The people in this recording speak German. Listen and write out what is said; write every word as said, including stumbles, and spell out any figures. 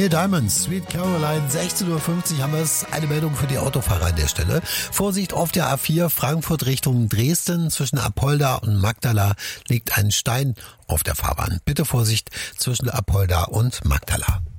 Neil Diamond, Sweet Caroline, sechzehn Uhr fünfzig haben wir es. Eine Meldung für die Autofahrer an der Stelle. Vorsicht auf der A vier Frankfurt Richtung Dresden. Zwischen Apolda und Magdala liegt ein Stein auf der Fahrbahn. Bitte Vorsicht zwischen Apolda und Magdala.